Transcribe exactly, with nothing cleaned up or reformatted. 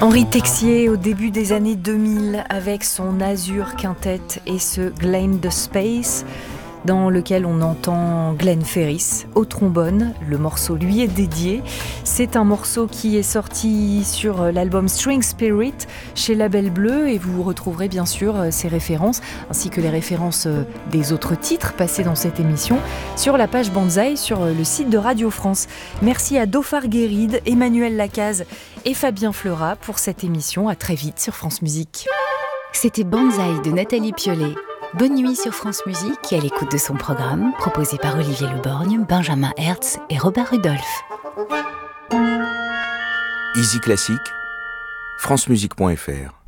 Henri Texier au début des années deux mille avec son Azure Quintet et ce Glen de Space dans lequel on entend Glenn Ferris au trombone. Le morceau lui est dédié. C'est un morceau qui est sorti sur l'album String Spirit chez Label Bleu et vous retrouverez bien sûr ces références ainsi que les références des autres titres passés dans cette émission sur la page Banzai sur le site de Radio France. Merci à Dauphard Guéride, Emmanuel Lacaze et Fabien Fleurat pour cette émission. À très vite sur France Musique. C'était Banzai de Nathalie Piollet. Bonne nuit sur France Musique et à l'écoute de son programme proposé par Olivier Leborgne, Benjamin Hertz et Robert Rudolph. Easy Classique, francemusique point f r